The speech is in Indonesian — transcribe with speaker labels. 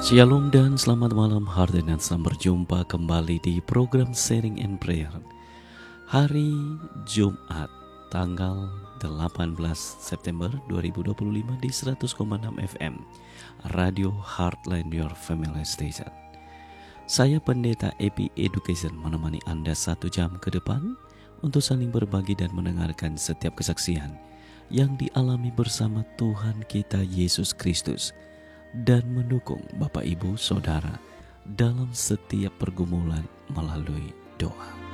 Speaker 1: Shalom dan selamat malam hari dan selamat berjumpa kembali di program Sharing and Prayer. Hari Jumat tanggal 18 September 2025 di 100,6 FM Radio Heartline Your Family Station. Saya Pendeta Epi Education menemani Anda 1 jam ke depan untuk saling berbagi dan mendengarkan setiap kesaksian yang dialami bersama Tuhan kita Yesus Kristus dan mendukung Bapak Ibu Saudara dalam setiap pergumulan melalui doa.